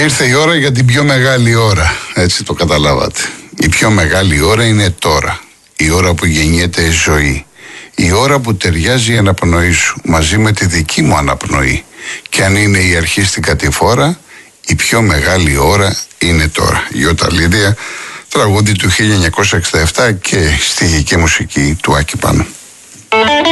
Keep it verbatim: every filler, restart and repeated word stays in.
ήρθε η ώρα για την πιο μεγάλη ώρα. Έτσι το καταλάβατε. Η πιο μεγάλη ώρα είναι τώρα. Η ώρα που γεννιέται η ζωή. Η ώρα που ταιριάζει η αναπνοή σου μαζί με τη δική μου αναπνοή. Και αν είναι η αρχή στην κατηφόρα, η πιο μεγάλη ώρα είναι τώρα. Γιώτα Λίδια, τραγούδι του χίλια εννιακόσια εξήντα επτά και στιχική μουσική του Άκη Πάνου.